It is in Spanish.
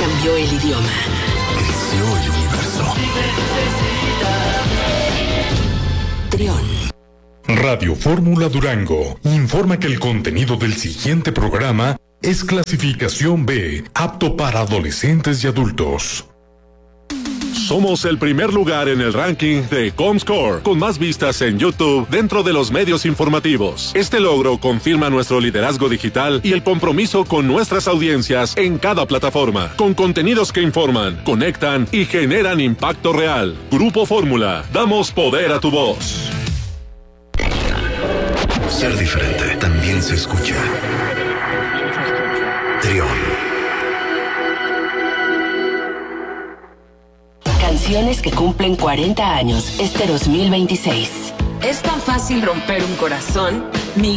cambió el idioma. Creció el universo. Trión. Radio Fórmula Durango informa que el contenido del siguiente programa es clasificación B, apto para adolescentes y adultos. Somos el primer lugar en el ranking de Comscore, con más vistas en YouTube dentro de los medios informativos. Este logro confirma nuestro liderazgo digital y el compromiso con nuestras audiencias en cada plataforma, con contenidos que informan, conectan y generan impacto real. Grupo Fórmula, damos poder a tu voz. Ser diferente también se escucha. Trión. Canciones que cumplen 40 años este 2026. Es tan fácil romper un corazón